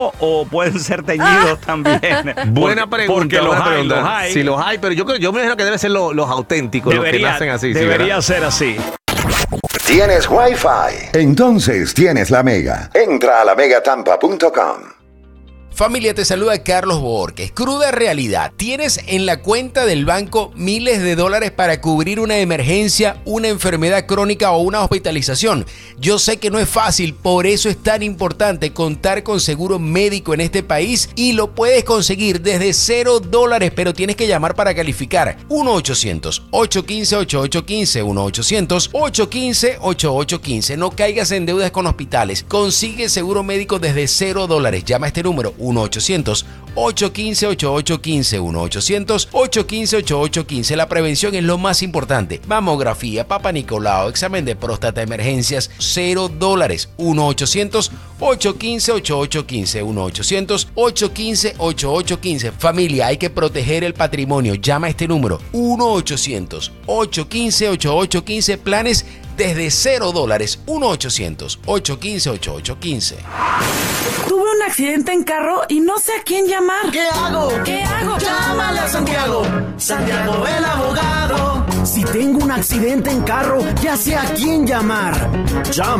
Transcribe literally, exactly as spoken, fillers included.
o pueden ser teñidos también? Buena pregunta. Porque los buena hay, pregunta. los hay. Sí, los hay, pero yo creo, yo me imagino que deben ser los, los auténticos, Debería, los que nacen así. debería sí, ser así. ¿Tienes Wi-Fi? Entonces tienes la Mega. Entra a la mega tampa punto com. Familia, te saluda Carlos Borges. Cruda realidad. Tienes en la cuenta del banco miles de dólares para cubrir una emergencia, una enfermedad crónica o una hospitalización. Yo sé que no es fácil, por eso es tan importante contar con seguro médico en este país y lo puedes conseguir desde cero dólares, pero tienes que llamar para calificar. uno ochocientos, ocho uno cinco, ocho ocho uno cinco, uno ochocientos, ocho uno cinco, ocho ocho uno cinco. No caigas en deudas con hospitales. Consigue seguro médico desde cero dólares. Llama a este número uno ochocientos, ocho uno cinco, ocho ocho uno cinco, uno ochocientos, ocho uno cinco, ocho ocho uno cinco. La prevención es lo más importante. Mamografía, Papa Nicolau, examen de próstata, emergencias, cero dólares. uno ochocientos, ocho uno cinco, ocho ocho uno cinco, uno ochocientos, ocho uno cinco, ocho ocho uno cinco. Familia, hay que proteger el patrimonio. Llama a este número uno ochocientos, ocho uno cinco, ocho ocho uno cinco. Planes desde cero dólares. uno ochocientos, ocho uno cinco, ocho ocho uno cinco. Tuve un accidente en carro y no sé a quién llamar. ¿Qué hago? ¿Qué hago? Llámale a Santiago, Santiago el abogado. Si tengo un accidente en carro, ya sé a quién llamar. Llama.